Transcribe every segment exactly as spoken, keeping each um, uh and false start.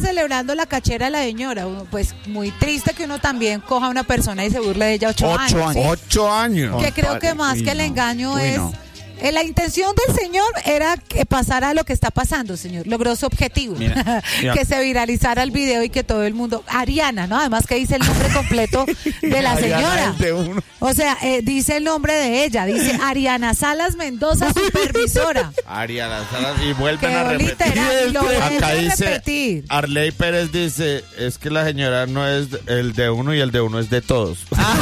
celebrando la cachera de la señora. Uno, pues muy triste que uno también coja a una persona y se burle de ella ocho, ocho años. años. ¿sí? Ocho años. Que creo que más Uy, que el no. engaño Uy, es... no. Eh, La intención del señor era que pasara lo que está pasando, señor. Logró su objetivo. Mira, mira. Que se viralizara el video y que todo el mundo... Ariana, ¿no? Además que dice el nombre completo de la señora. Ariana es de uno. O sea, eh, dice el nombre de ella. Dice Ariana Salas Mendoza, supervisora. Ariana Salas, y vuelven Quedó a repetir. literal, lo vuelven Acá a dice, repetir. Arley Pérez dice, es que la señora no es el de uno y el de uno es de todos.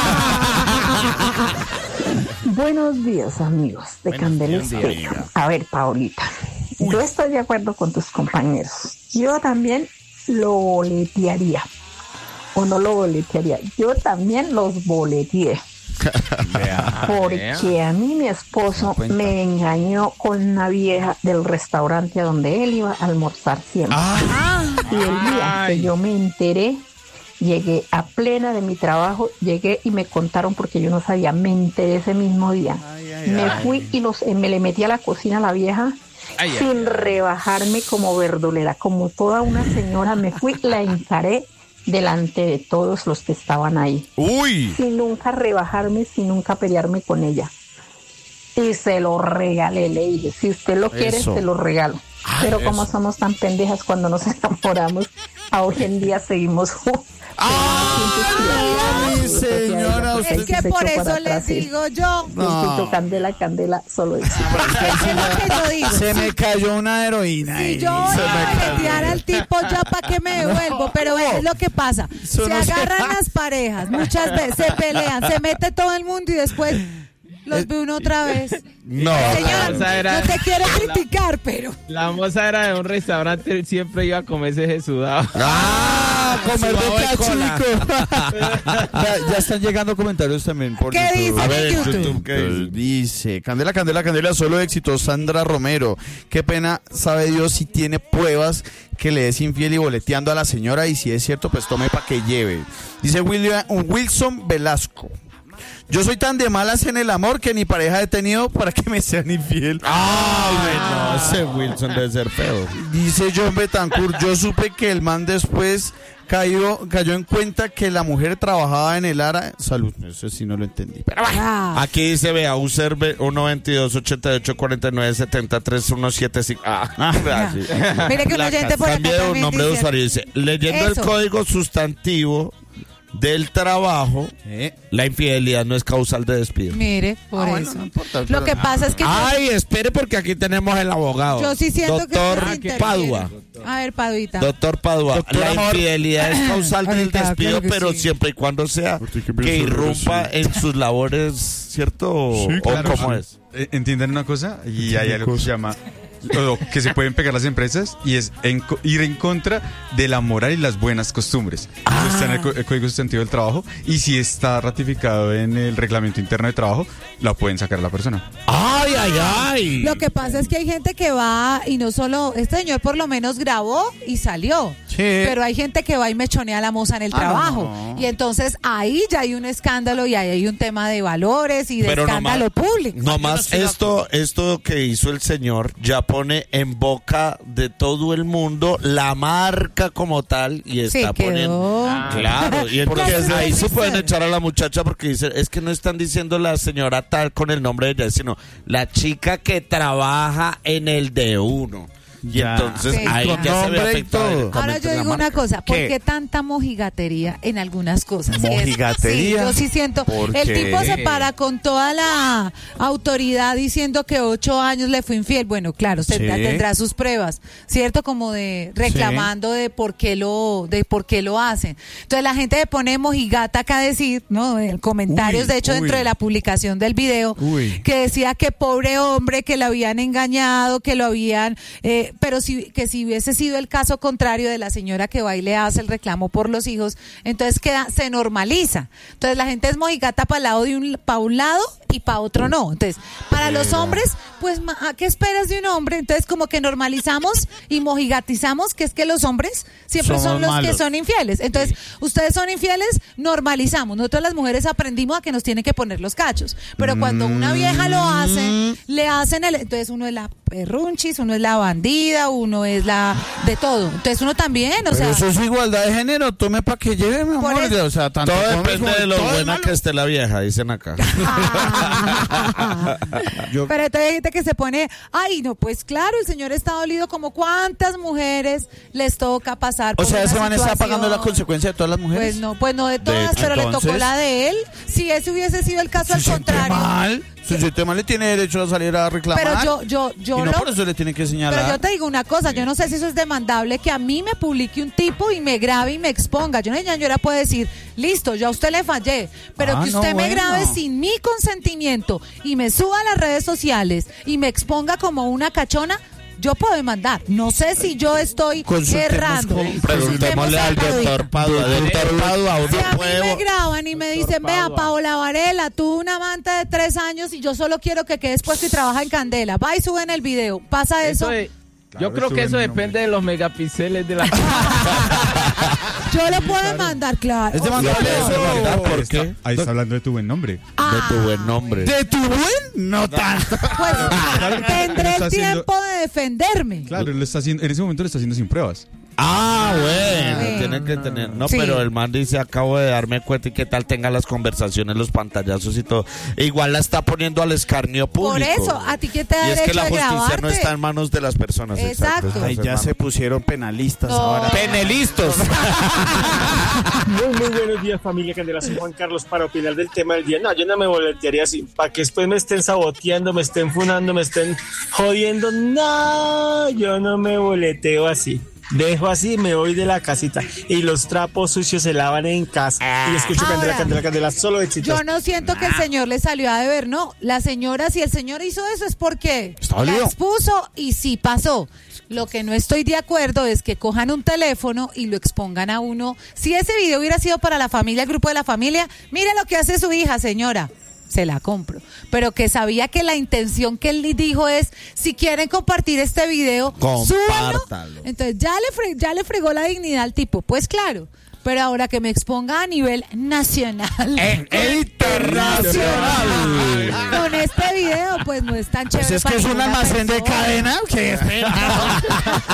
Buenos días, amigos de Buenos Candela días, Estéreo. amiga. A ver, Paulita, yo estoy de acuerdo con tus compañeros. Yo también lo boletearía. O no lo boletearía. Yo también los boleteé. Porque a mí mi esposo me engañó con una vieja del restaurante a donde él iba a almorzar siempre. Ah, Y el día que yo me enteré, llegué a plena de mi trabajo, llegué y me contaron porque yo no sabía, me enteré ese mismo día. Me fui y los, eh, me le metí a la cocina a la vieja Ay, sin ay, ay. rebajarme como verdulera, como toda una señora, me fui, la encaré delante de todos los que estaban ahí, Uy. sin nunca rebajarme, sin nunca pelearme con ella. Y se lo regalé, le dije, si usted lo quiere, Eso. se lo regalo. Ah, Pero como eso. somos tan pendejas cuando nos enamoramos, a hoy en día seguimos juntos. Ay, señora, es usted... que por eso les digo yo. No. Candela, Candela, solo eso. Eso es lo que yo digo. Se me cayó una heroína. Si ahí. yo Se me cayó. boleteara al tipo, ya para qué me devuelvo. Pero es lo que pasa. Eso Se no se agarran hace. las parejas, muchas veces se pelean, se mete todo el mundo y después los ve uno otra vez. No. Señora, Esa era- no te quiero criticar, pero La moza era de un restaurante, siempre iba a comerse ese sudado. Ah, comer Sudado de de cola. cachico. ya, ya están llegando comentarios también por ¿Qué YouTube. dicen A ver, en en YouTube? YouTube, ¿qué dice? Dice, Candela, Candela, Candela, solo éxito. Sandra Romero. Qué pena, sabe Dios si tiene pruebas que le es infiel y boleteando a la señora, y si es cierto, pues tome para que lleve. Dice William, Wilson Velasco. Yo soy tan de malas en el amor que ni pareja he tenido para que me sean infiel. Ay, no, ese Wilson debe ser feo. Dice John Betancourt, yo supe que el man después cayó, cayó en cuenta que la mujer trabajaba en el área. Salud, eso sí no lo entendí. Pero bueno. Ah. Aquí dice, vea, user uno veintidós, ochenta y ocho, cuarenta y nueve, setenta y tres, ciento setenta y cinco. Ah, ah, sí. mire que un La oyente por acá cambia de un también nombre de dice- usuario. Dice, leyendo Eso. el código sustantivo del trabajo, la infidelidad no es causal de despido. Mire, por Ah, bueno, eso. no importa, Lo pero- que pasa es que yo- Ay, espere porque aquí tenemos el abogado. yo, sí siento Doctor que... interfiere. Padua. A ver, Paduita. Doctor Padua, Doctor la Amor. infidelidad es causal del Ahorita, despido, claro que pero sí. siempre y cuando sea Usted qué que piensa, irrumpa sí. en sus labores, ¿cierto? O, Sí, claro. o cómo es. Eh, Entiendan una cosa, y hay algo que se llama o que se pueden pegar las empresas, y es en co- ir en contra de la moral y las buenas costumbres. Eso está en el, co- el Código Sustantivo del Trabajo, y si está ratificado en el Reglamento Interno de Trabajo, la pueden sacar a la persona. Ay, ay, ay. Lo que pasa es que hay gente que va y no solo, este señor por lo menos grabó y salió, Sí. pero hay gente que va y mechonea a la moza en el Ah, trabajo, no. y entonces ahí ya hay un escándalo y ahí hay un tema de valores y de Pero escándalo nomás- público. Nomás esto, esto que hizo el señor ya pone en boca de todo el mundo la marca como tal y Sí, está quedó. poniendo. Ah. Claro, y Porque entonces es ahí se register. pueden echar a la muchacha porque dice, es que no están diciendo la señora tal con el nombre de ella, sino la chica que trabaja en el de uno. Y Ya. entonces Sí. ahí Con ya se ve nombre y afectado todo. directamente Ahora yo la digo una marca. cosa, ¿por ¿Qué? qué tanta mojigatería en algunas cosas? Es- ¿Mojigatería? sí, yo sí siento. ¿Por El qué? tipo se para con toda la autoridad diciendo que ocho años le fue infiel. Bueno, claro, usted Sí. tendrá sus pruebas, ¿cierto? Como de reclamando de por qué lo, de por qué lo hacen. Entonces la gente le pone mojigata acá a decir, ¿no? En comentarios, Uy, de hecho, uy. dentro de la publicación del video, Uy. que decía que pobre hombre, que lo habían engañado, que lo habían, eh, pero si, que si hubiese sido el caso contrario de la señora que va y le hace el reclamo por los hijos, entonces queda, se normaliza. Entonces la gente es mojigata para lado de un, para un lado y para otro no. Entonces, para los hombres, pues, ma- ¿a ¿qué esperas de un hombre? Entonces, como que normalizamos y mojigatizamos que es que los hombres siempre Somos son los malos. que son infieles. Entonces, ustedes son infieles, normalizamos. Nosotros las mujeres aprendimos a que nos tienen que poner los cachos. Pero cuando una vieja lo hace, le hacen el... Entonces, uno es la perrunchis, uno es la bandida. vida, uno es la de todo. Entonces uno también, o Pero sea, eso es igualdad de género, tome para que lleve, mi Por amor. eso- O sea, tanto Todo comes depende como de lo todo es buena malo. que esté la vieja, dicen acá. Yo- pero entonces hay gente que se pone, ay, no, pues claro, el señor está dolido, como cuántas mujeres les toca pasar O por sea, una ese man está situación. pagando la consecuencia de todas las mujeres. Pues no, pues no de todas, hecho, pero le tocó entonces- la de él. Si ese hubiese sido el caso, Se al siente contrario. mal. Se siente mal, le tiene derecho a salir a reclamar. Pero yo, yo, yo y no lo- por eso le tiene que señalar. Pero yo te digo una cosa, yo no sé si eso es demandable, que a mí me publique un tipo y me grabe y me exponga. Yo no sé, yo era puedo decir, listo, yo a usted le fallé, pero Ah, que no, usted me bueno. grabe sin mi consentimiento y me suba a las redes sociales y me exponga como una cachona, yo puedo demandar. No sé si yo estoy Consultemos errando. con- Preguntémosle al doctor Padua. Doctor Padua, Si uno a mí puede... me graban y me dicen, vea, Padua. Paola Varela, tuve un amante de tres años y yo solo quiero que quedes puesto y trabaja en Candela. Va y suben el video. ¿Pasa eso? Eso de- Claro, yo creo que suben eso un depende nombre. de los megapíxeles de la Yo lo puedo demandar, claro. Es demandable Lo puedes eso. demandar, ¿por Ahí está- qué? Ahí está hablando de tu buen nombre. De tu buen nombre. ¿De tu buen? No tanto. Pues Claro, tendré está el haciendo- tiempo de defenderme. Claro, él lo está haciendo, en ese momento lo está haciendo sin pruebas. Ah, bueno, Bueno. tienen que tener. No, Sí. pero el man dice: acabo de darme cuenta y qué tal tenga las conversaciones, los pantallazos y todo. Igual la está poniendo al escarnio público. Por eso, ¿a ti quién te da Y es derecho que la de justicia grabarte? no está en manos de las personas. Exacto. Exacto. Ahí ya se pusieron penalistas No. ahora. Penelistos. Muy, muy buenos días, familia Candela. Soy Juan Carlos para opinar del tema del día. No, yo no me boletearía así. Para que después me estén saboteando, me estén funando, me estén jodiendo. No, yo no me boleteo así. Dejo así, me voy de la casita. Y los trapos sucios se lavan en casa. Y escucho Ahora, Candela, Candela, Candela. Solo éxitos. Yo no siento que el señor le salió a deber, no. La señora, si el señor hizo eso es porque Está la dolido. expuso y sí pasó. Lo que no estoy de acuerdo es que cojan un teléfono y lo expongan a uno. Si ese video hubiera sido para la familia, el grupo de la familia, mire lo que hace su hija, señora. Se la compro. Pero que sabía que la intención que él dijo es, si quieren compartir este video, súbanlo. Compártalo. Entonces ya le, fre- ya le fregó la dignidad al tipo. Pues claro. Pero ahora que me exponga a nivel nacional. Internacional. Con este video, pues no es tan chévere. Pues es que para es un ninguna almacén de persona. cadena. ¿Qué espera?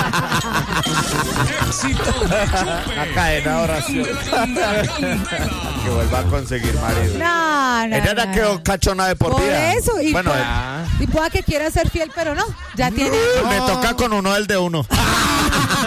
La cadena de oración. Que vuelva a conseguir marido. No, no, Ella ya no, quedó no. cachona de por Por vida. eso. Y, bueno, pueda, y pueda que quiera ser fiel, pero no. Ya tiene. me toca con uno del de uno.